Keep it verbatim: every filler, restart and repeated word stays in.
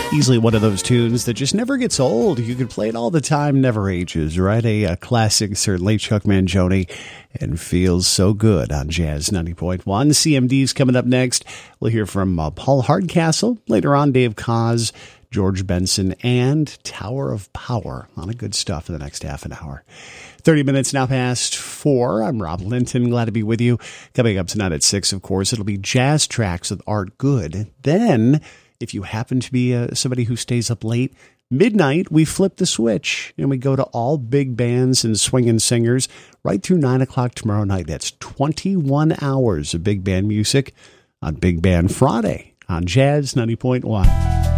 Easily one of those tunes that just never gets old. You could play it all the time, never ages, right? A, a classic, certainly, Chuck Mangione, and feels so good on Jazz ninety point one. C M D's coming up next. We'll hear from uh, Paul Hardcastle. Later on, Dave Koz, George Benson, and Tower of Power. A lot of good stuff in the next half an hour. thirty minutes now past four. I'm Rob Linton. Glad to be with you. Coming up tonight at six, of course, it'll be Jazz Tracks with Art Good. Then, if you happen to be uh, somebody who stays up late, midnight, we flip the switch and we go to all big bands and swinging singers right through nine o'clock tomorrow night. That's twenty-one hours of big band music on Big Band Friday on Jazz ninety point one.